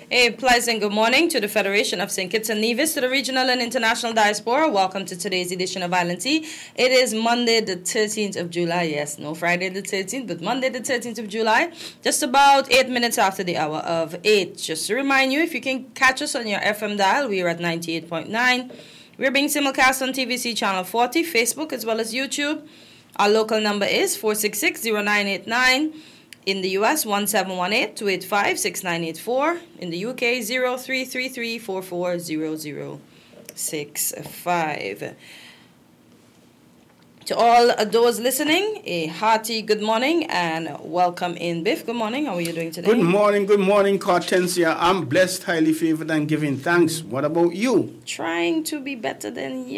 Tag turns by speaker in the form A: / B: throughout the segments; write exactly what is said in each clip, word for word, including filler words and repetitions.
A: A pleasant good morning to the Federation of Saint Kitts and Nevis, to the regional and international diaspora. Welcome to today's edition of Island Tea. It is Monday the thirteenth of July. Yes, no Friday the thirteenth, but Monday the thirteenth of July. Just about eight minutes after the hour of eight. Just to remind you, if you can catch us on your F M dial, we are at ninety-eight point nine. We're being simulcast on T V C Channel forty, Facebook, as well as YouTube. Our local number is four six six, zero nine eight nine. In the U S, one seven one eight, two eight five, six nine eight four. In the U K, zero three three three, four four zero zero six five. To all those listening, a hearty good morning and welcome in. Biff, good morning. How are you doing today?
B: Good morning, good morning, Hortensia. I'm blessed, highly favored, and giving thanks. What about you?
A: Trying to be better than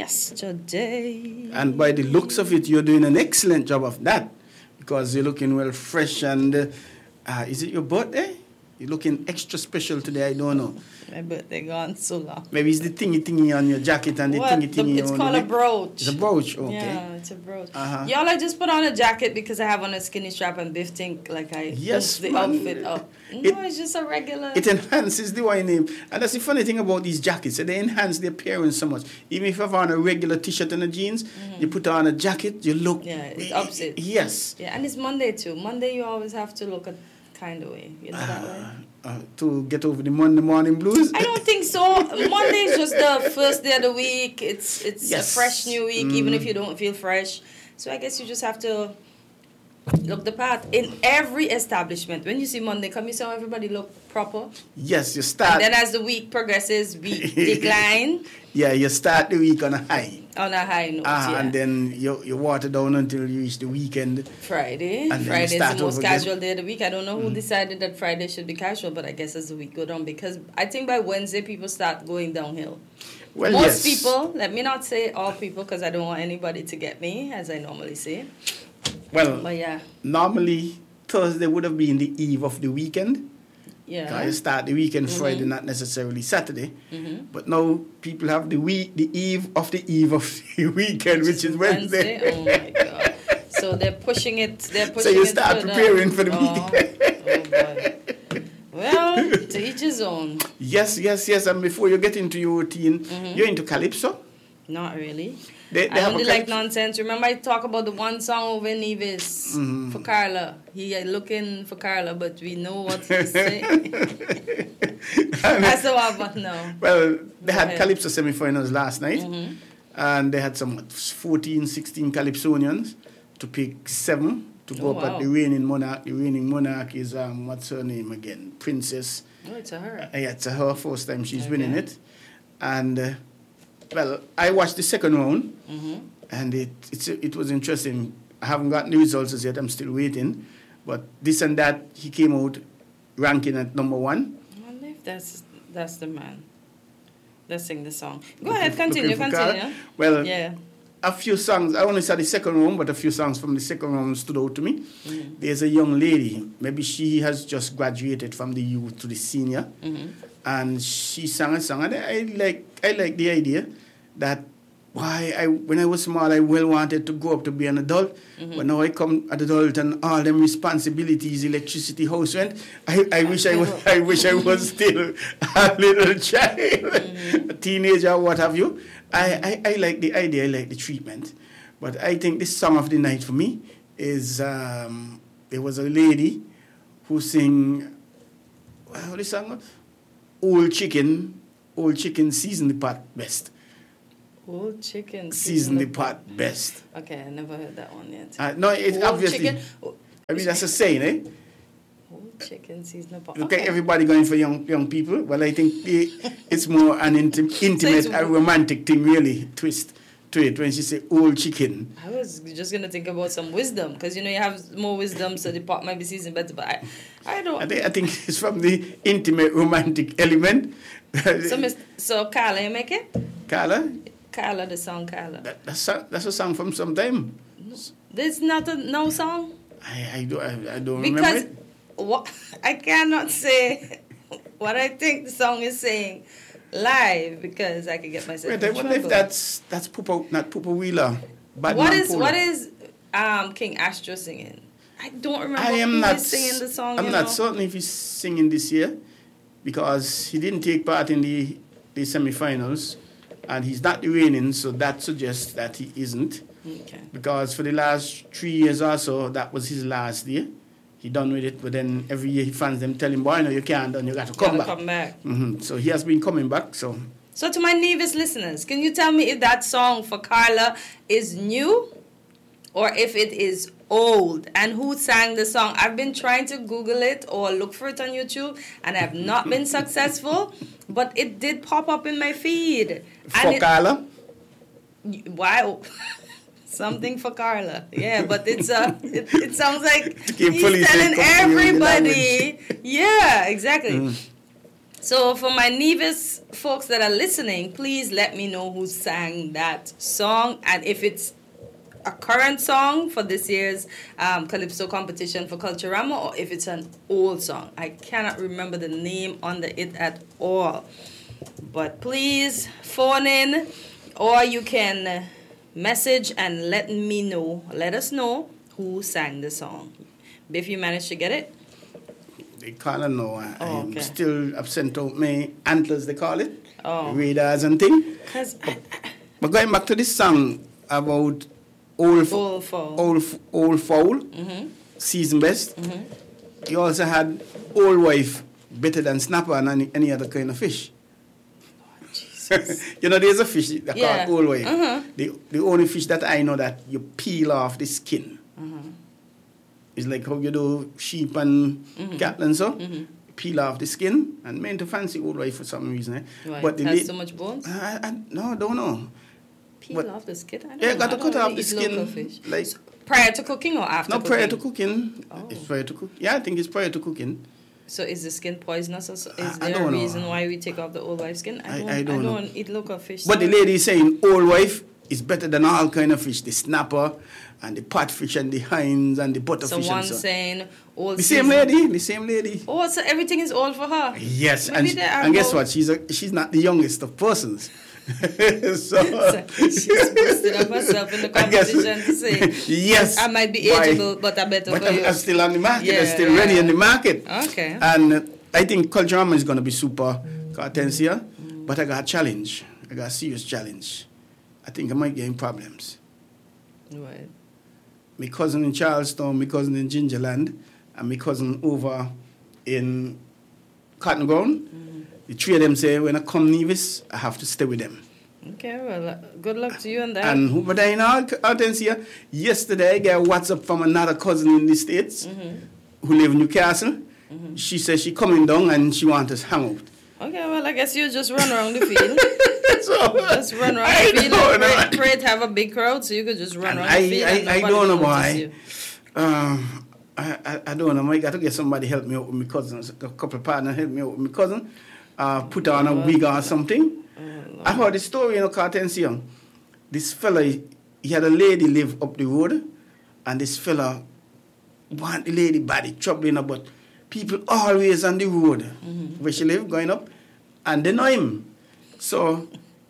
A: yesterday.
B: And by the looks of it, you're doing an excellent job of that. Because you're looking well fresh and, uh, is it your birthday? You're looking extra special today, I don't know.
A: My birthday gone so long.
B: Maybe it's the thingy thingy on your jacket and the
A: what?
B: thingy thingy
A: the, It's
B: on
A: called
B: the
A: a brooch.
B: It's a brooch, okay.
A: Yeah, it's a brooch.
B: Uh-huh.
A: Y'all, I just put on a jacket because I have on a skinny strap and Biff think like I
B: yes,
A: the
B: man.
A: outfit up. No,
B: it,
A: it's just a regular.
B: It enhances the wine name. And that's the funny thing about these jackets. They enhance the appearance so much. Even if you have on a regular t-shirt and a jeans, mm-hmm. you put on a jacket, you look...
A: Yeah, it ups it.
B: Yes.
A: Yeah, and it's Monday too. Monday you always have to look a kind of way. You know uh, that way?
B: Uh, to get over the Monday morning blues?
A: I don't think so. Monday is just the first day of the week. It's it's yes. a fresh new week, mm. even if you don't feel fresh. So I guess you just have to look the part. In every establishment, when you see Monday come, you see how everybody look proper.
B: Yes, you start.
A: And then as the week progresses, we decline.
B: Yeah, you start the week on a high.
A: On a high note,
B: uh,
A: yeah.
B: And then you, you water down until you reach the weekend.
A: Friday.
B: And
A: Friday is the most casual
B: again.
A: day of the week. I don't know who mm. decided that Friday should be casual, but I guess as the week goes on, because I think by Wednesday people start going downhill.
B: Well,
A: most
B: yes.
A: people, let me not say all people, because I don't want anybody to get me, as I normally say.
B: Well,
A: but yeah.
B: normally Thursday would have been the eve of the weekend.
A: Yeah.
B: You start the weekend
A: mm-hmm.
B: Friday, not necessarily Saturday.
A: Mm-hmm.
B: But now people have the week, the eve of the eve of the weekend, which, which is Wednesday.
A: Wednesday. Oh my God! So they're pushing it. They're pushing
B: so you
A: it
B: start
A: further.
B: preparing for the
A: oh,
B: weekend.
A: Oh boy. Well, to each his own.
B: Yes, yes, yes. And before you get into your routine,
A: mm-hmm.
B: you're into calypso?
A: Not really.
B: They, they
A: I only like
B: calypso?
A: nonsense. Remember I talk about the one song over in Nevis
B: mm-hmm.
A: for Carla. He uh, looking for Carla, but we know what he's saying. That's the one, but no.
B: Well, they
A: Go
B: had
A: ahead.
B: calypso semi-finals last night.
A: Mm-hmm.
B: And they had some what, fourteen, sixteen calypsonians to pick seven to go
A: Oh,
B: up
A: wow.
B: at the reigning monarch. The reigning monarch is, um, what's her name again? Princess.
A: Oh, it's a her.
B: Uh, yeah, it's her first time she's
A: Okay.
B: winning it. And, uh, well, I watched the second round,
A: Mm-hmm.
B: and it it's, it was interesting. I haven't gotten the results as yet. I'm still waiting. But this and that, he came out ranking at number one.
A: I wonder if that's, that's the man. Let's sing the song. Go
B: Looking-
A: ahead, continue,
B: looking for
A: continue.
B: Carla. Well,
A: Yeah.
B: a few songs, I only saw the second round, but a few songs from the second round stood out to me.
A: Mm-hmm.
B: There's a young lady, maybe she has just graduated from the youth to the senior,
A: Mm-hmm.
B: and she sang a song, and I like I like the idea that why I when I was small I well wanted to grow up to be an adult,
A: mm-hmm.
B: but now I come an adult and all them responsibilities, electricity, house rent. I, I wish I was I wish I was still a little child, mm-hmm. a teenager, what have you. I, I, I like the idea, I like the treatment, but I think this song of the night for me is um, there was a lady who sang how the song was? Old chicken, old chicken season the pot best.
A: Old chicken.
B: Season the pot best.
A: Okay, I never heard that one yet.
B: Uh, no, it's
A: Old
B: obviously.
A: chicken.
B: I mean, that's a saying, eh?
A: Old chicken season the pot.
B: Look at
A: Okay.
B: everybody going for young young people. Well, I think the, it's more an intim- intimate
A: it's-
B: and romantic thing, really, twist to it when she say old chicken.
A: I was just gonna think about some wisdom, because you know you have more wisdom, so the pot might be seasoned better. But I, I don't.
B: I think, I think it's from the intimate romantic element.
A: So, Miss, so Carla, you make it?
B: Carla?
A: Carla, the song Carla.
B: That, that's, a, that's a song from some time.
A: This is not a no song.
B: I, I, do, I, I don't
A: Because
B: remember it.
A: what I cannot say what I think the song is saying live, because I could get myself
B: Wait, I
A: in
B: wonder
A: trouble.
B: if that's that's Poopa, not Poopa Wheeler.
A: What
B: Badman
A: is
B: Polo.
A: what is um King Astro singing? I don't remember
B: I am
A: who
B: not
A: is singing the song.
B: I'm
A: you
B: not
A: know?
B: certain if he's singing this year, because he didn't take part in the, the semi-finals, and he's not the reigning, so that suggests that he isn't.
A: Okay.
B: Because for the last three years or so, that was his last year. He done with it, but then every year he fans them tell him, boy, no, you can't, and you got to come
A: Gotta
B: back.
A: come back.
B: Mm-hmm. So he has been coming back, so...
A: So to my Nevis listeners, can you tell me if that song for Carla is new or if it is old? And who sang the song? I've been trying to Google it or look for it on YouTube, and I have not been successful, but it did pop up in my feed.
B: For
A: and it,
B: Carla?
A: Wow. Something for Carla. Yeah, but it's uh, it, it sounds like he's
B: police
A: telling
B: and
A: everybody. Yeah, exactly.
B: Mm.
A: So for my Nevis folks that are listening, please let me know who sang that song and if it's a current song for this year's um, Calypso competition for Culturama or if it's an old song. I cannot remember the name under it at all. But please phone in or you can uh, message and let me know, let us know who sang the song. If you managed to get it?
B: They kind of know. I,
A: Oh,
B: I'm
A: okay.
B: still, I've sent out my antlers, they call it.
A: Oh.
B: Radars and thing.
A: Cause
B: But, but going back to this song about old, f-
A: Old Fowl.
B: old, f- old fowl,
A: Mm-hmm.
B: season best.
A: Mm-hmm.
B: You also had old wife, better than snapper and any, any other kind of fish. You know, there's a fish that
A: Yeah.
B: called old wife.
A: Uh-huh.
B: The, the only fish that I know that you peel off the skin.
A: Mm-hmm.
B: It's like how you do sheep and
A: Mhm.
B: cattle and so.
A: Mhm.
B: Peel off the skin and meant to fancy old wife for some reason. Eh?
A: Why?
B: But the
A: Has
B: la-
A: so much bones?
B: I, I, no, don't know.
A: Peel
B: But-
A: off the skin? I don't
B: Yeah,
A: know.
B: got to
A: I
B: cut
A: don't
B: off
A: really
B: the
A: eat local
B: skin.
A: fish.
B: Like,
A: Prior to cooking or after
B: no,
A: cooking?
B: prior to cooking.
A: Oh.
B: It's prior to cook. Yeah, I think it's prior to cooking.
A: So is the skin poisonous? Or so? Is
B: I- I
A: there a
B: don't know.
A: reason why we take off the old wife skin?
B: I-
A: don't,
B: I don't know.
A: eat local fish.
B: But the
A: so-
B: lady is saying old wife is better than all kind of fish. The snapper and the patfish and the hinds and the
A: So
B: butterfish
A: one
B: and so.
A: saying old
B: The same
A: season-
B: lady, the same lady.
A: Oh, so everything is old for her?
B: Yes,
A: Maybe
B: and,
A: they are
B: and guess
A: both-
B: what? She's a, she's not the youngest of persons. so,
A: So she's boosting up herself in the
B: I guess-
A: competition to say,
B: yes,
A: I might be
B: why?
A: ageable, but I better
B: But
A: for
B: I'm,
A: you.
B: I'm still on the market.
A: Yeah,
B: I'm still
A: yeah.
B: ready in the market.
A: Okay.
B: And uh, I think Culturama is going to be super Cartensia, mm. but I got a challenge. I got a serious challenge. I think I might get in problems.
A: Right.
B: My cousin in Charlestown, my cousin in Gingerland, and my cousin over in Cotton Ground. Mm. The three of them say, when I come Nevis, I have to stay with them.
A: Okay, well, uh, good luck to you on that.
B: And who, but I in all Cartensia, yesterday I got a WhatsApp from another cousin in the States
A: Mm-hmm.
B: who live in Newcastle.
A: Mm-hmm.
B: She says she coming down and she wants us hang out.
A: Okay, well, I guess you just run around the field.
B: So,
A: Just run around
B: I
A: the field
B: don't
A: and
B: know.
A: pray, pray to have a big crowd so you could just run
B: And
A: around
B: I,
A: the field.
B: I,
A: and
B: I
A: nobody
B: don't know
A: will notice
B: why.
A: you.
B: Um, I, I, I don't know. I got to get somebody help me out with my cousins. A couple of partners help me out with my cousin. Uh, put on a wig or something.
A: Oh,
B: I heard the story in you know, Cartensia. This fella, he had a lady live up the road, and this fella want the lady body troubling her, but people always on the road
A: Mm-hmm.
B: where she live going up, and they know him. So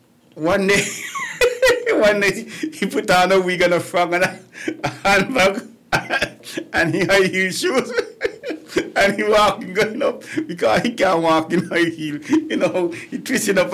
B: one day, one day he put on a wig and a frock and a, a handbag, and he high heel shoes, and he walking going up because he can't walk in high heel. You know, he twisting up.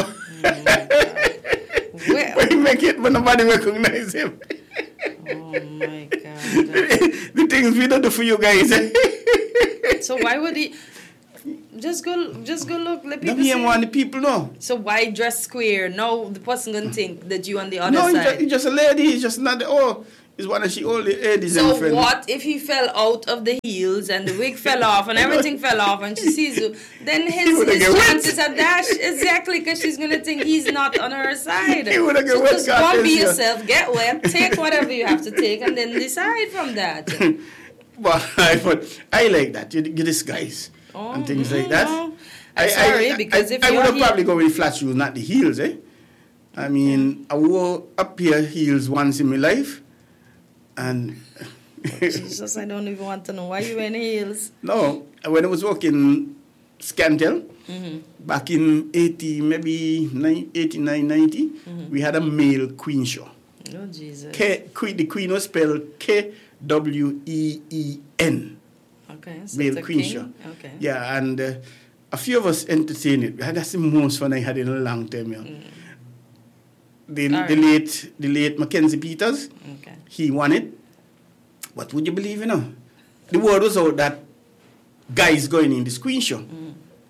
A: Well,
B: But he make it, but nobody recognize him.
A: oh my God.
B: The things we don't do for you guys.
A: So why would he just go just go look let
B: No,
A: people
B: he ain't
A: see?
B: want the people know.
A: So why dress square? No, the person gonna think that you on the other
B: No, he's
A: side.
B: just, he just a lady. He's just not the, oh, he's one of she old ladies.
A: So
B: and friend.
A: what if he fell out of the heels and the wig fell off and everything fell off and she sees you? Then his,
B: woulda
A: his
B: get wet.
A: chances are dashed exactly because she's gonna think he's not on her side.
B: He woulda get
A: so
B: wet,
A: just
B: God
A: go and
B: bless
A: be
B: you.
A: yourself, get wet, take whatever you have to take, and then decide from that.
B: But I, but I like that. You, you disguise
A: Oh,
B: and things
A: mm,
B: like that.
A: no. I'm sorry because
B: I,
A: if
B: I
A: you're
B: would have
A: heel-
B: probably go with the flat shoes, not the heels, eh? I mean, I wore a pair of heels once in my life, and
A: Jesus, I don't even want to know why you wearing heels.
B: no, when I was working Scantel
A: Mm-hmm.
B: back in eighty, maybe nine, eighty-nine, ninety,
A: Mm-hmm.
B: we had a male queen show.
A: Oh Jesus.
B: K, queen, the queen was spelled K W E E N.
A: Okay. So
B: Male
A: it's a
B: queen
A: king?
B: show.
A: Okay.
B: Yeah, and uh, a few of us entertained it. That's the most fun I had in a long time. Yeah. Mm. The, the right. late the late Mackenzie Peters,
A: okay.
B: he won it. What would you believe, you know? The word was out that guys going in the screen show. Mm.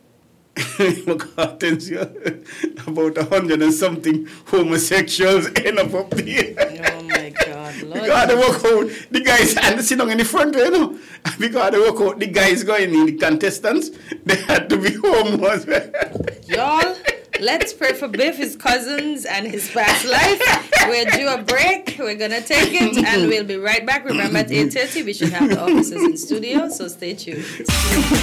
B: About a hundred and something homosexuals end up up there.
A: Oh my God, Lord.
B: Because they walk out, the guys and they sit down in the front, you know. Because they walk out, the guys going in, the contestants, they had to be homos.
A: Y'all, let's pray for Biff, his cousins, and his past life. We're due a break. We're gonna take it, and we'll be right back. Remember, at eight thirty, we should have the officers in studio, so stay tuned.